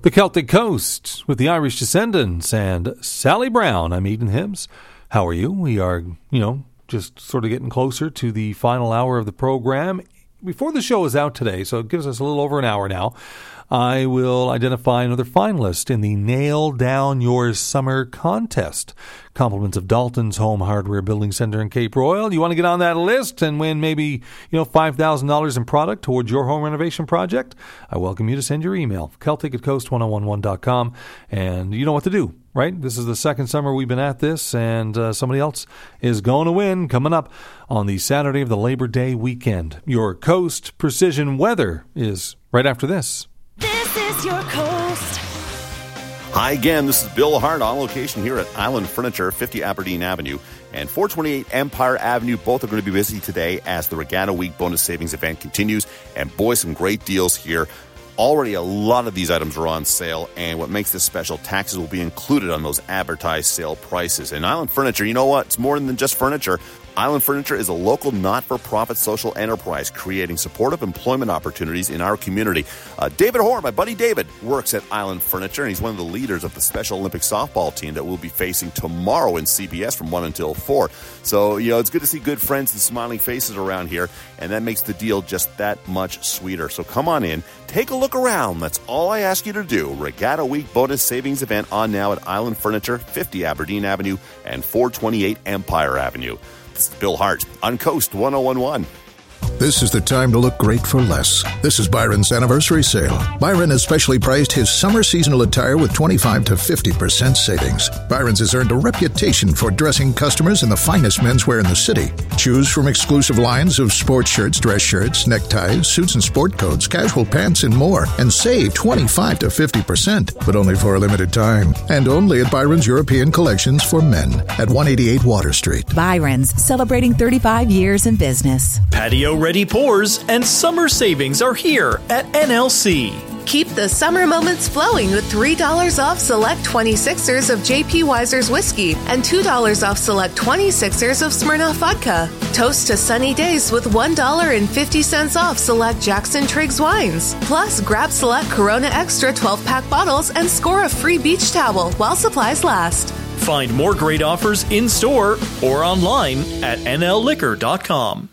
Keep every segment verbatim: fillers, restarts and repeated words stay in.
The Celtic Coast with the Irish Descendants and Sally Brown. I'm Eden Hibbs. How are you? We are, you know, just sort of getting closer to the final hour of the program. Before the show is out today, so it gives us a little over an hour now, I will identify another finalist in the Nail Down Your Summer contest. Compliments of Dalton's Home Hardware Building Center in Cape Royal. You want to get on that list and win maybe, you know, five thousand dollars in product towards your home renovation project? I welcome you to send your email, Celtic at coast ten eleven dot com, and you know what to do, right? This is the second summer we've been at this, and uh, somebody else is going to win coming up on the Saturday of the Labor Day weekend. Your Coast Precision Weather is right after this. This is your Coast. Hi again, this is Bill Hart on location here at Island Furniture, fifty Aberdeen Avenue and four twenty-eight Empire Avenue. Both are going to be busy today as the Regatta Week bonus savings event continues. And boy, some great deals here. Already a lot of these items are on sale, and what makes this special, taxes will be included on those advertised sale prices. And Island Furniture, you know what? It's more than just furniture. Island Furniture is a local not-for-profit social enterprise creating supportive employment opportunities in our community. Uh, David Horn, my buddy David, works at Island Furniture, and he's one of the leaders of the Special Olympic softball team that we'll be facing tomorrow in C B S from one until four. So, you know, it's good to see good friends and smiling faces around here, and that makes the deal just that much sweeter. So come on in, take a look around. That's all I ask you to do. Regatta Week bonus savings event on now at Island Furniture, fifty Aberdeen Avenue and four twenty-eight Empire Avenue. This is Bill Hart on Coast ten eleven. This is the time to look great for less. This is Byron's anniversary sale. Byron has specially priced his summer seasonal attire with twenty-five to fifty percent savings. Byron's has earned a reputation for dressing customers in the finest menswear in the city. Choose from exclusive lines of sports shirts, dress shirts, neckties, suits and sport coats, casual pants, and more. And save twenty-five to fifty percent, but only for a limited time. And only at Byron's European Collections for Men at one eighty-eight Water Street. Byron's, celebrating thirty-five years in business. Patio ready pours and summer savings are here at N L C. Keep the summer moments flowing with three dollars off select twenty-sixers of J P Weiser's whiskey and two dollars off select twenty-sixers of Smirnoff vodka. Toast to sunny days with one dollar and fifty cents off select Jackson Triggs wines. Plus, grab select Corona Extra twelve-pack bottles and score a free beach towel while supplies last. Find more great offers in-store or online at N L liquor dot com.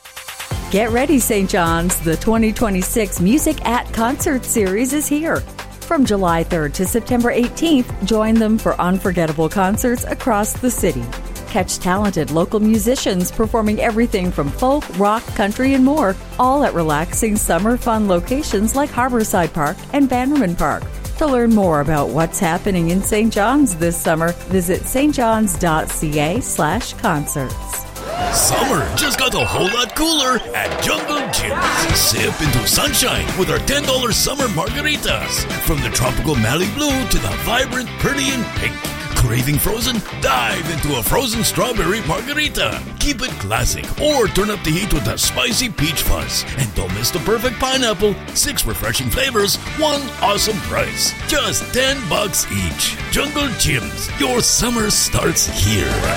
Get ready, Saint John's. The twenty twenty-six Music at Concert Series is here. From July third to September eighteenth, join them for unforgettable concerts across the city. Catch talented local musicians performing everything from folk, rock, country, and more, all at relaxing summer fun locations like Harborside Park and Bannerman Park. To learn more about what's happening in Saint John's this summer, visit stjohns.ca slash concerts. Summer just got a whole lot cooler at Jungle Gyms. Sip into sunshine with our ten dollars summer margaritas. From the tropical Mali Blue to the vibrant Perdian Pink. Craving frozen? Dive into a frozen strawberry margarita. Keep it classic or turn up the heat with a spicy peach fuzz. And don't miss the perfect pineapple. Six refreshing flavors, one awesome price. Just ten bucks each. Jungle Gyms. Your summer starts here.